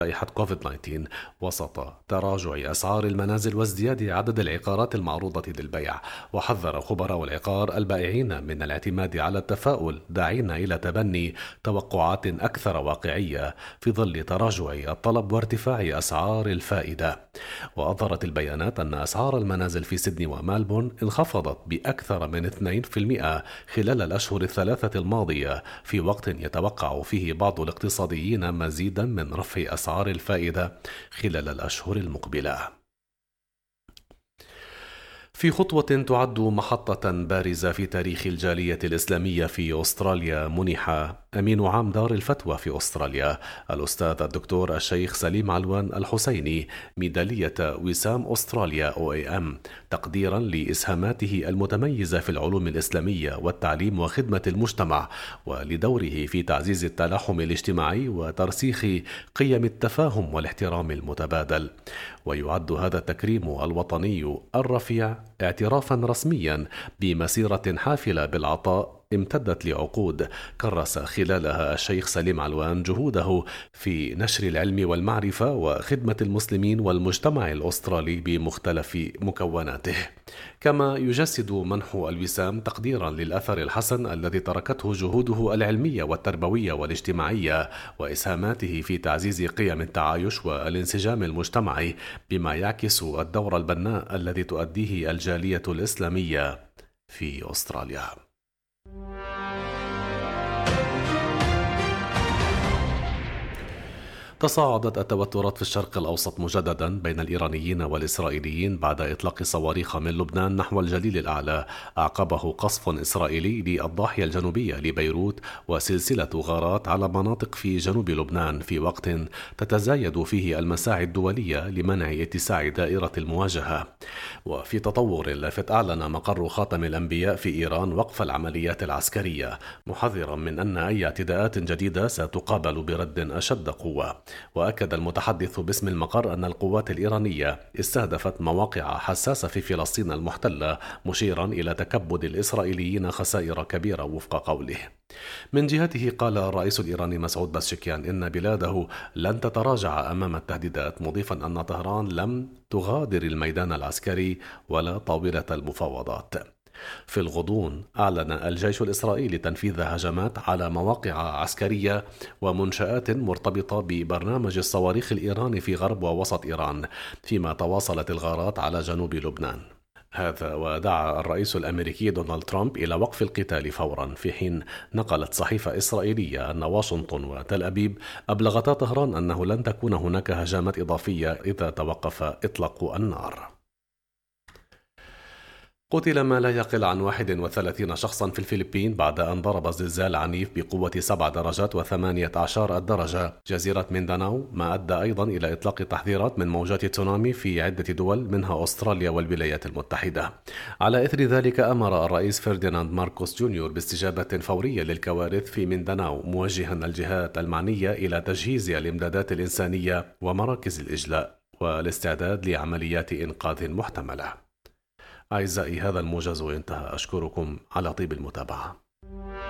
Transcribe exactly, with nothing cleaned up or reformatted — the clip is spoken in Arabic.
جائحة كوفيد تسعة عشر وسط تراجع أسعار المنازل وازدياد عدد العقارات المعروضة للبيع. وحذر خبراء العقار البائعين من الاعتماد على التفاؤل، داعين إلى تبني توقعات أكثر واقعية في ظل تراجع الطلب وارتفاع أسعار الفائدة. وأظهرت البيانات أن أسعار المنازل في سيدني وملبورن انخفضت بأكثر من اثنين بالمئة خلال الأشهر الثلاثة الماضية، في وقت يتوقع فيه بعض الاقتصاديين مزيدا من رفع أسعار الفائدة خلال الأشهر المقبلة. في خطوة تعد محطة بارزة في تاريخ الجالية الإسلامية في أستراليا، منح أمين عام دار الفتوى في أستراليا الأستاذ الدكتور الشيخ سليم علوان الحسيني ميدالية وسام أستراليا أو إي إم تقديرا لإسهاماته المتميزة في العلوم الإسلامية والتعليم وخدمة المجتمع، ولدوره في تعزيز التلاحم الاجتماعي وترسيخ قيم التفاهم والاحترام المتبادل. ويعد هذا التكريم الوطني الرفيع اعترافا رسميا بمسيرة حافلة بالعطاء امتدت لعقود، كرس خلالها الشيخ سليم علوان جهوده في نشر العلم والمعرفة وخدمة المسلمين والمجتمع الأسترالي بمختلف مكوناته. كما يجسد منح الوسام تقديرا للأثر الحسن الذي تركته جهوده العلمية والتربوية والاجتماعية وإسهاماته في تعزيز قيم التعايش والانسجام المجتمعي، بما يعكس الدور البناء الذي تؤديه الجالية الإسلامية في أستراليا. تصاعدت التوترات في الشرق الأوسط مجددا بين الإيرانيين والإسرائيليين بعد إطلاق صواريخ من لبنان نحو الجليل الأعلى، أعقبه قصف إسرائيلي للضاحية الجنوبية لبيروت وسلسلة غارات على مناطق في جنوب لبنان، في وقت تتزايد فيه المساعي الدولية لمنع اتساع دائرة المواجهة. وفي تطور لافت، أعلن مقر خاتم الأنبياء في إيران وقف العمليات العسكرية، محذرا من أن أي اعتداءات جديدة ستقابل برد أشد قوة. وأكد المتحدث باسم المقر أن القوات الإيرانية استهدفت مواقع حساسة في فلسطين المحتلة، مشيرا إلى تكبد الإسرائيليين خسائر كبيرة وفق قوله. من جهته قال الرئيس الإيراني مسعود بازشكيان إن بلاده لن تتراجع أمام التهديدات، مضيفا أن طهران لم تغادر الميدان العسكري ولا طاولة المفاوضات. في الغضون، أعلن الجيش الإسرائيلي تنفيذ هجمات على مواقع عسكرية ومنشآت مرتبطة ببرنامج الصواريخ الإيراني في غرب ووسط إيران، فيما تواصلت الغارات على جنوب لبنان. هذا ودعا الرئيس الأمريكي دونالد ترامب إلى وقف القتال فورا، في حين نقلت صحيفة إسرائيلية أن واشنطن وتل أبيب أبلغتا طهران أنه لن تكون هناك هجمات إضافية إذا توقف إطلاق النار. قتل ما لا يقل عن واحد وثلاثين شخصا في الفلبين بعد أن ضرب زلزال عنيف بقوة سبع درجات وثمانية عشر الدرجة جزيرة مينداناو، ما أدى أيضا إلى إطلاق تحذيرات من موجات تسونامي في عدة دول منها أستراليا والولايات المتحدة. على إثر ذلك، أمر الرئيس فرديناند ماركوس جونيور باستجابة فورية للكوارث في مينداناو، موجها الجهات المعنية إلى تجهيز الإمدادات الإنسانية ومراكز الإجلاء والاستعداد لعمليات إنقاذ محتملة. أعزائي، هذا الموجز انتهى، أشكركم على طيب المتابعة.